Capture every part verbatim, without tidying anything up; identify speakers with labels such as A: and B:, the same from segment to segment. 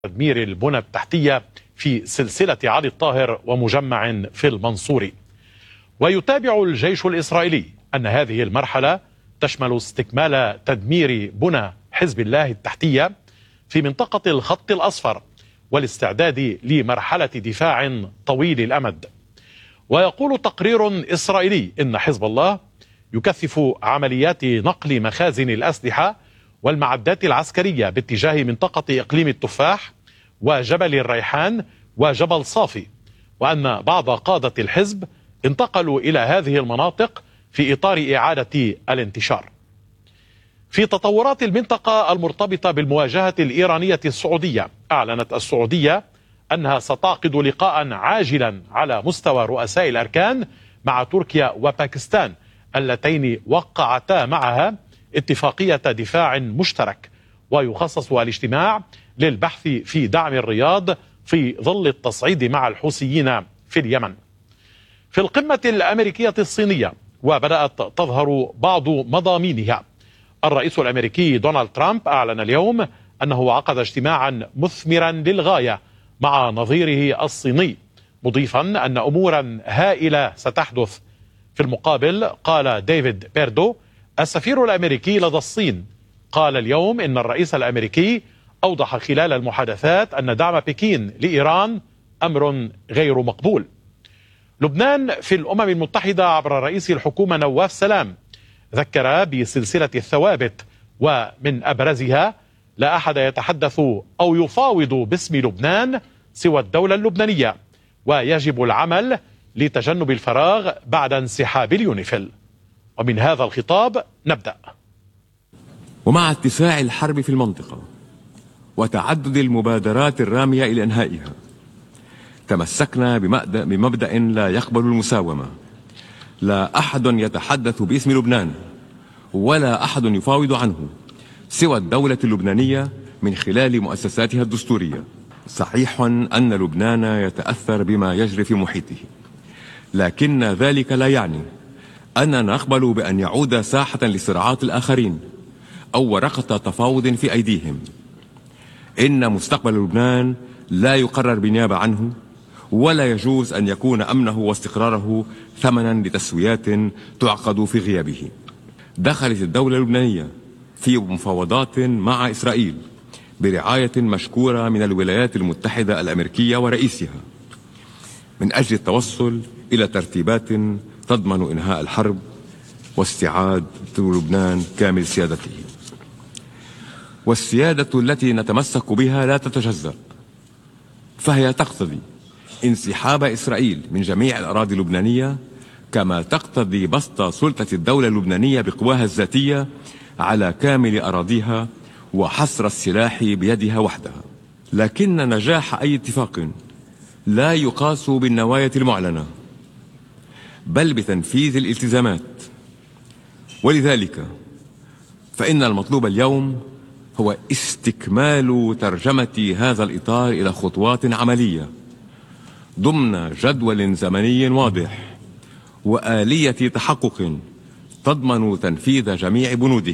A: تدمير البنى التحتية في سلسلة علي الطاهر ومجمع في المنصوري. ويتابع الجيش الإسرائيلي أن هذه المرحلة تشمل استكمال تدمير بنى حزب الله التحتية في منطقة الخط الأصفر والاستعداد لمرحلة دفاع طويل الأمد. ويقول تقرير إسرائيلي إن حزب الله يكثف عمليات نقل مخازن الأسلحة والمعدات العسكرية باتجاه منطقة إقليم التفاح وجبل الريحان وجبل صافي، وأن بعض قادة الحزب انتقلوا إلى هذه المناطق في إطار إعادة الانتشار. في تطورات المنطقة المرتبطة بالمواجهة الإيرانية السعودية، أعلنت السعودية أنها ستعقد لقاء عاجلا على مستوى رؤساء الأركان مع تركيا وباكستان اللتين وقعتا معها اتفاقية دفاع مشترك، ويخصص الاجتماع للبحث في دعم الرياض في ظل التصعيد مع الحوثيين في اليمن. في القمة الأمريكية الصينية وبدأت تظهر بعض مضامينها، الرئيس الأمريكي دونالد ترامب أعلن اليوم أنه عقد اجتماعا مثمرا للغاية مع نظيره الصيني، مضيفا أن أمورا هائلة ستحدث. في المقابل قال ديفيد بيردو السفير الأمريكي لدى الصين، قال اليوم إن الرئيس الأمريكي أوضح خلال المحادثات أن دعم بكين لإيران أمر غير مقبول. لبنان في الأمم المتحدة عبر رئيس الحكومة نواف سلام ذكر بسلسلة الثوابت، ومن أبرزها لا أحد يتحدث أو يفاوض باسم لبنان سوى الدولة اللبنانية، ويجب العمل لتجنب الفراغ بعد انسحاب اليونيفيل. ومن هذا الخطاب نبدأ.
B: ومع اتساع الحرب في المنطقة وتعدد المبادرات الرامية إلى إنهائها، تمسكنا بمبدأ, بمبدأ لا يقبل المساومة. لا أحد يتحدث باسم لبنان ولا أحد يفاوض عنه سوى الدولة اللبنانية من خلال مؤسساتها الدستورية. صحيح أن لبنان يتأثر بما يجري في محيطه، لكن ذلك لا يعني أننا نقبل بأن يعود ساحة لصراعات الآخرين أو ورقة تفاوض في أيديهم. إن مستقبل لبنان لا يقرر بالنيابة عنه، ولا يجوز أن يكون أمنه واستقراره ثمنا لتسويات تعقد في غيابه. دخلت الدولة اللبنانية في مفاوضات مع إسرائيل برعاية مشكورة من الولايات المتحدة الأمريكية ورئيسها من أجل التوصل إلى ترتيبات تضمن إنهاء الحرب واستعادة لبنان كامل سيادته. والسيادة التي نتمسك بها لا تتجزأ، فهي تقتضي انسحاب إسرائيل من جميع الأراضي اللبنانية، كما تقتضي بسط سلطة الدولة اللبنانية بقواها الذاتية على كامل أراضيها وحصر السلاح بيدها وحدها. لكن نجاح أي اتفاق لا يقاس بالنوايا المعلنة، بل بتنفيذ الالتزامات. ولذلك فإن المطلوب اليوم هو استكمال ترجمة هذا الإطار إلى خطوات عملية ضمن جدول زمني واضح وآلية تحقق تضمن تنفيذ جميع بنوده.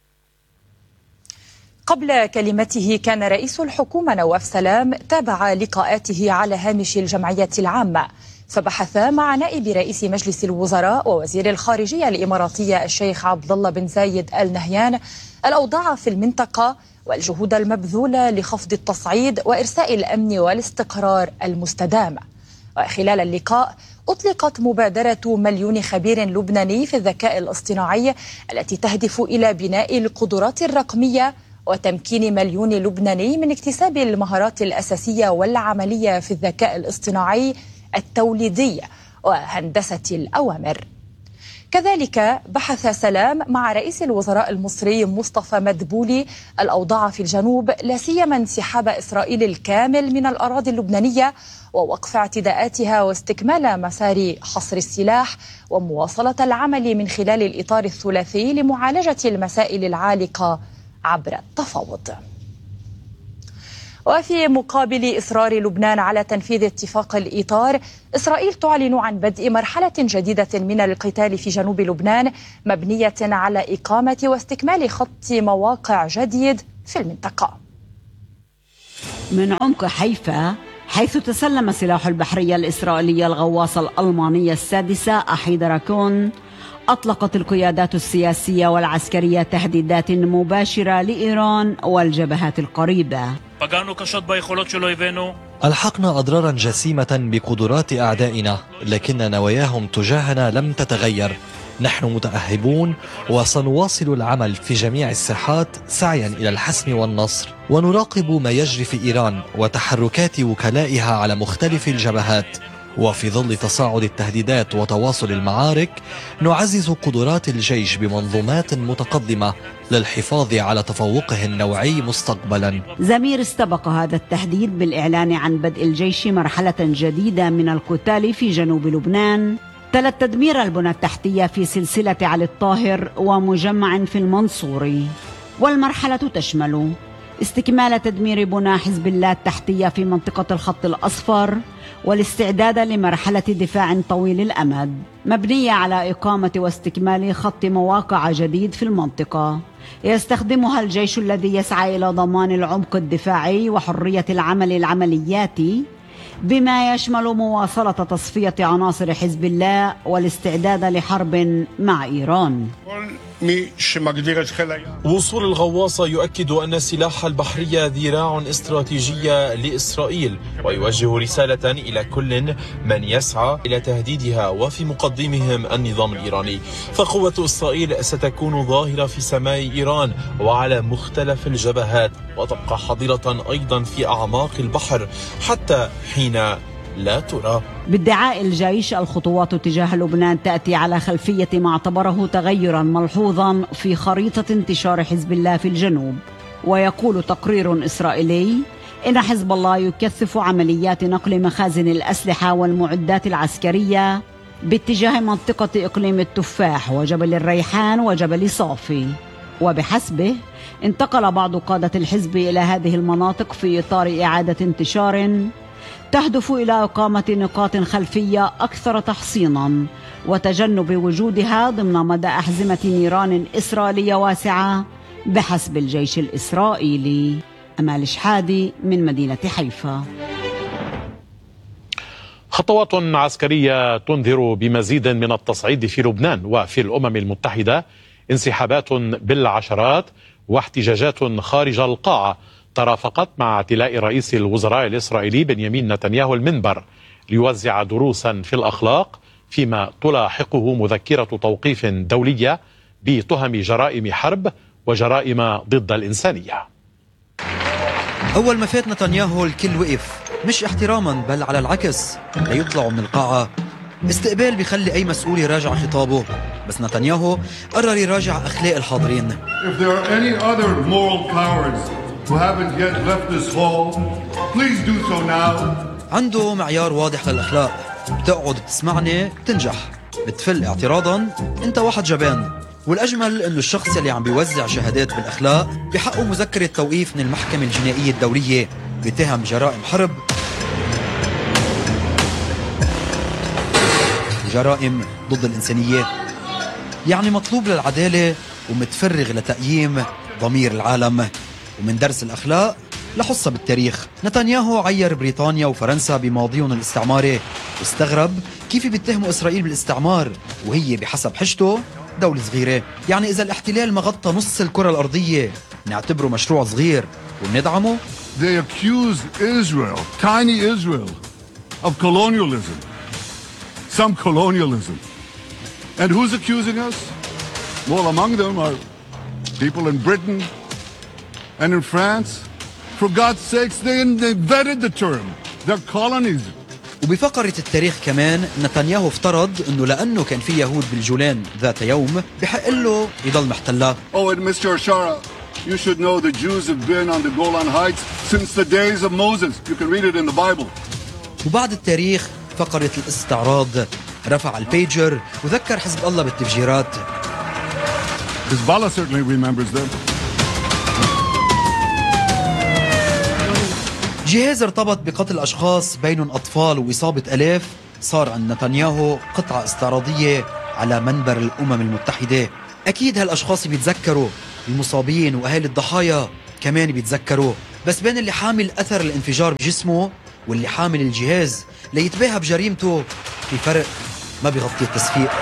C: قبل كلمته كان رئيس الحكومة نواف سلام تابع لقاءاته على هامش الجمعية العامة، فبحث مع نائب رئيس مجلس الوزراء ووزير الخارجية الإماراتية الشيخ عبد الله بن زايد آل نهيان الأوضاع في المنطقة والجهود المبذولة لخفض التصعيد وإرساء الأمن والاستقرار المستدام. وخلال اللقاء أطلقت مبادرة مليون خبير لبناني في الذكاء الاصطناعي التي تهدف إلى بناء القدرات الرقمية وتمكين مليون لبناني من اكتساب المهارات الأساسية والعملية في الذكاء الاصطناعي التوليدي وهندسة الأوامر. كذلك بحث سلام مع رئيس الوزراء المصري مصطفى مدبولي الأوضاع في الجنوب، لا سيما انسحاب إسرائيل الكامل من الأراضي اللبنانية ووقف اعتداءاتها واستكمال مسار حصر السلاح ومواصلة العمل من خلال الإطار الثلاثي لمعالجة المسائل العالقة عبر التفاوض. وفي مقابل إصرار لبنان على تنفيذ اتفاق الإطار، إسرائيل تعلن عن بدء مرحلة جديدة من القتال في جنوب لبنان مبنية على إقامة واستكمال خط مواقع جديد في المنطقة.
D: من عمق حيفا، حيث تسلم سلاح البحرية الإسرائيلية الغواصة الألمانية السادسة أحي دراكون، أطلقت القيادات السياسية والعسكرية تهديدات مباشرة لإيران والجبهات القريبة.
E: ألحقنا أضرارا جسيمة بقدرات أعدائنا، لكن نواياهم تجاهنا لم تتغير. نحن متأهبون وسنواصل العمل في جميع الساحات سعيا إلى الحسم والنصر، ونراقب ما يجري في إيران وتحركات وكلائها على مختلف الجبهات. وفي ظل تصاعد التهديدات وتواصل المعارك، نعزز قدرات الجيش بمنظومات متقدمة للحفاظ على تفوقه النوعي مستقبلا.
D: زمير استبق هذا التهديد بالإعلان عن بدء الجيش مرحلة جديدة من القتال في جنوب لبنان، تلت تدمير البنى التحتية في سلسلة علي الطاهر ومجمع في المنصوري. والمرحلة تشمل استكمال تدمير بنى حزب الله التحتية في منطقة الخط الأصفر، والاستعداد لمرحلة دفاع طويل الأمد مبنية على إقامة واستكمال خط مواقع جديد في المنطقة يستخدمها الجيش الذي يسعى إلى ضمان العمق الدفاعي وحرية العمل العملياتي، بما يشمل مواصلة تصفية عناصر حزب الله والاستعداد لحرب مع إيران.
F: وصول الغواصة يؤكد أن السلاح البحري ذراع استراتيجية لإسرائيل، ويوجه رسالة إلى كل من يسعى إلى تهديدها وفي مقدمهم النظام الإيراني. فقوة إسرائيل ستكون ظاهرة في سماء إيران وعلى مختلف الجبهات، وتبقى حاضرة أيضا في أعماق البحر حتى حين لا ترى.
D: بادعاء الجيش، الخطوات تجاه لبنان تأتي على خلفية ما اعتبره تغيرا ملحوظا في خريطة انتشار حزب الله في الجنوب. ويقول تقرير إسرائيلي إن حزب الله يكثف عمليات نقل مخازن الأسلحة والمعدات العسكرية باتجاه منطقة إقليم التفاح وجبل الريحان وجبل صافي. وبحسبه انتقل بعض قادة الحزب إلى هذه المناطق في إطار إعادة انتشار تهدف إلى إقامة نقاط خلفية أكثر تحصينا وتجنب وجودها ضمن مدى أحزمة نيران إسرائيلية واسعة بحسب الجيش الإسرائيلي. أمال شحادي من مدينة حيفا.
A: خطوات عسكرية تنذر بمزيد من التصعيد في لبنان وفي الأمم المتحدة، انسحابات بالعشرات واحتجاجات خارج القاعة ترافقت مع اعتلاء رئيس الوزراء الإسرائيلي بنيامين نتنياهو المنبر ليوزع دروسا في الأخلاق، فيما تلاحقه مذكرة توقيف دولية بتهم جرائم حرب وجرائم ضد الإنسانية.
G: أول ما فات نتنياهو الكل وقف، مش احتراما بل على العكس ليطلعوا من القاعة. استقبال بيخلي أي مسؤول يراجع خطابه، بس نتنياهو قرر يراجع أخلاق الحاضرين.
H: If there are any other moral cowards who haven't yet left this hall, please do so now.
G: عنده معيار واضح للأخلاق، بتقعد تسمعني بتنجح، بتفل اعتراضا انت واحد جبان. والأجمل انه الشخص اللي عم بيوزع شهادات بالأخلاق بحقه مذكرة توقيف من المحكمة الجنائية الدولية بتهم جرائم حرب وجرائم ضد الإنسانية. يعني مطلوب للعدالة ومتفرغ لتقييم ضمير العالم، ومن درس الأخلاق لحصة بالتاريخ. نتنياهو عير بريطانيا وفرنسا بماضيهم الاستعماري، واستغرب كيف بيتهموا إسرائيل بالاستعمار وهي بحسب حجته دولة صغيرة. يعني إذا الاحتلال ما غطى نص الكرة الأرضية نعتبره مشروع صغير وندعمه.
H: They accuse Israel, tiny Israel, of colonialism. Some colonialism. And who's accusing us? Well, among them are people in Britain and in France. For God's sakes, they invented the term. They're colonies.
G: وبفقرة التاريخ كمان نتنياهو افترض انه لانه كان في يهود بالجولان ذات يوم بحق له يضل محتلها.
H: Oh, and Mister Ashara, you should know the Jews have been on the Golan Heights since the days of Moses. You can read it in the Bible.
G: وبعد التاريخ فقرة الاستعراض، رفع البيجر وذكر حزب الله بالتفجيرات.
H: Hezbollah certainly remembers them.
G: جهاز ارتبط بقتل أشخاص بينهم أطفال وإصابة ألاف صار عند نتنياهو قطعة استعراضية على منبر الأمم المتحدة. أكيد هالأشخاص بيتذكروا المصابين وأهالي الضحايا كمان بيتذكروا، بس بين اللي حامل أثر الانفجار بجسمه واللي حامل الجهاز ليتباهى بجريمته في فرق ما بيغطي التصفيق.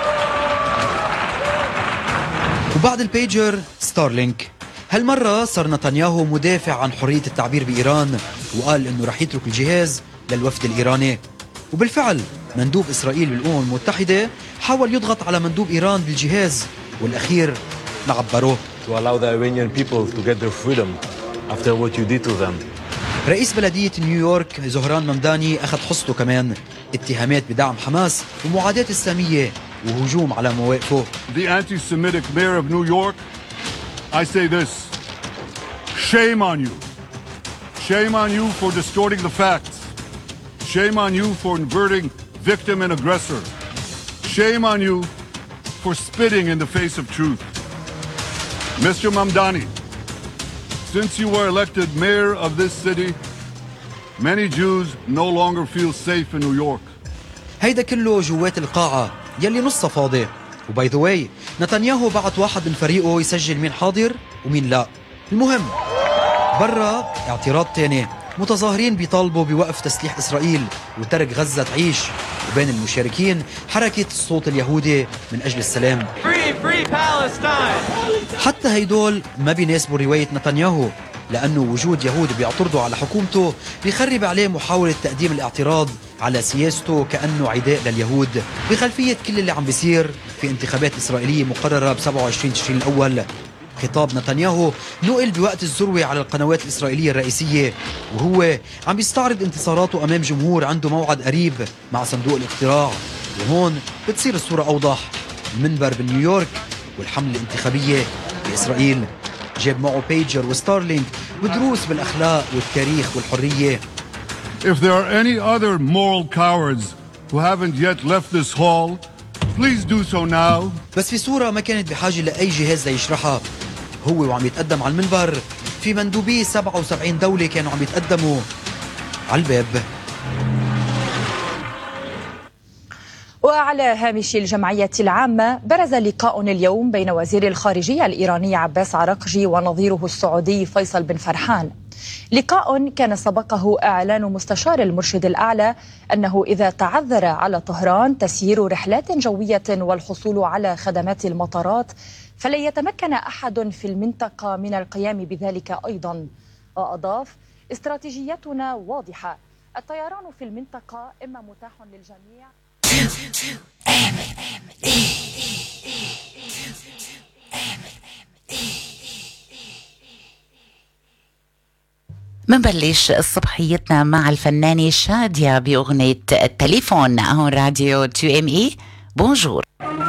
G: وبعد البيجر ستارلينك، هالمرة صار نتنياهو مدافع عن حرية التعبير بإيران، وقال إنه رح يترك الجهاز للوفد الإيراني. وبالفعل مندوب إسرائيل بالأمم المتحدة حاول يضغط على مندوب إيران بالجهاز، والأخير ما عبروه.
I: To allow the Iranian people to get their freedom after what you did to them.
G: رئيس بلدية نيويورك زهران ممداني أخذ حصته كمان اتهامات بدعم حماس ومعاداة السامية وهجوم على مواقفه.
H: The anti-Semitic mayor of New York, I say this, shame on you. Shame on you for distorting the facts. Shame on you for inverting victim and aggressor. Shame on you for spitting in the face of truth. Mister Mamdani, since you were elected mayor of this city, many Jews no longer feel safe in New York.
G: هيدا كله جوات القاعة يلي نصها فاضي. وباي ذا واي نتنياهو بعت واحد من فريقه يسجل مين حاضر ومين لا. المهم برا اعتراض تاني، متظاهرين بيطالبوا بوقف تسليح إسرائيل وترك غزة تعيش، وبين المشاركين حركة الصوت اليهودي من أجل السلام. Free, free Palestine. حتى هيدول ما بيناسبوا رواية نتنياهو، لأنه وجود يهود بيعترضوا على حكومته بيخرب عليه محاولة تقديم الاعتراض على سياسته كأنه عداء لليهود، بخلفية كل اللي عم بيصير في انتخابات إسرائيلية مقررة ب سبعة وعشرين تشرين الأول. خطاب نتنياهو نقل بوقت الذروة على القنوات الإسرائيلية الرئيسية، وهو عم بيستعرض انتصاراته أمام جمهور عنده موعد قريب مع صندوق الاقتراع. وهون بتصير الصورة أوضح، المنبر بنيويورك والحملة الانتخابية بإسرائيل. جاب معه بيجر وستارلينك ودروس بالأخلاق والتاريخ والحرية.
H: If there are any other moral cowards who haven't yet left this hall, please do so now.
G: بس في صورة ما كانت بحاجة لأي جهاز ليشرحها. هو وعم يتقدم على المنبر في مندوبي سبعة وسبعين دولة كانوا عم يتقدموا على الباب.
C: وعلى هامش الجمعية العامة، برز لقاء اليوم بين وزير الخارجية الإيراني عباس عراقجي ونظيره السعودي فيصل بن فرحان. لقاء كان سبقه إعلان مستشار المرشد الأعلى أنه إذا تعذر على طهران تسيير رحلات جوية والحصول على خدمات المطارات فلن يتمكن أحد في المنطقة من القيام بذلك أيضا. وأضاف: استراتيجيتنا واضحة، الطيران في المنطقة إما متاح للجميع.
J: منبلش صبحيتنا مع الفنانة شادية بأغنية التليفون. هون راديو تو ام اي. بونجور.